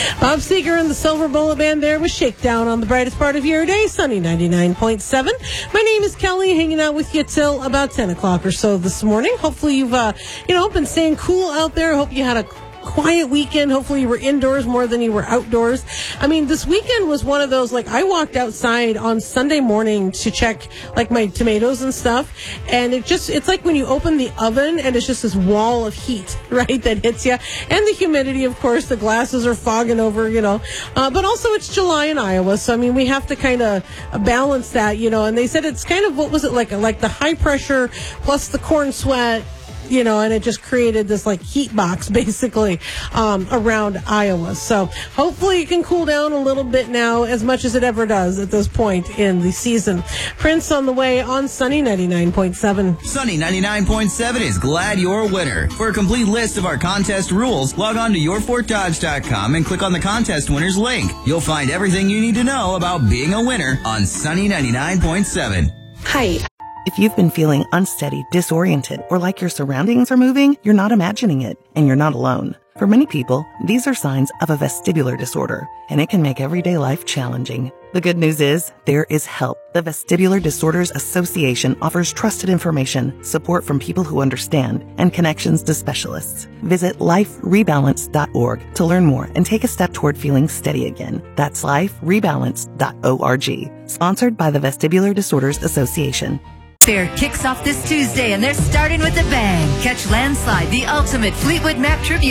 Bob Seger and the Silver Bullet Band there with Shakedown on the brightest part of your day, Sunny 99.7. My name is Kelly, hanging out with you till about 10 o'clock or so this morning. Hopefully you've, been staying cool out there. Hope you had a quiet weekend. Hopefully you were indoors more than you were outdoors. I mean, this weekend was one of those, I walked outside on Sunday morning to check, my tomatoes and stuff, and it's like when you open the oven and it's just this wall of heat, right, that hits you. And the humidity, of course, the glasses are fogging over, but also it's July in Iowa, so, we have to kind of balance that, and they said it's kind of, what was it, like the high pressure plus the corn sweat, and it just created this heat box basically around Iowa. So hopefully it can cool down a little bit now, as much as it ever does at this point in the season. Prince on the way on Sunny 99.7. Sunny 99.7 is glad you're a winner. For a complete list of our contest rules, log on to yourfortdodge.com and click on the contest winners link. You'll find everything you need to know about being a winner on Sunny 99.7. Hi. If you've been feeling unsteady, disoriented, or like your surroundings are moving, you're not imagining it, and you're not alone. For many people, these are signs of a vestibular disorder, and it can make everyday life challenging. The good news is, there is help. The Vestibular Disorders Association offers trusted information, support from people who understand, and connections to specialists. Visit liferebalance.org to learn more and take a step toward feeling steady again. That's liferebalance.org. Sponsored by the Vestibular Disorders Association. Fair kicks off this Tuesday, and they're starting with a bang. Catch Landslide, the ultimate Fleetwood Mac tribute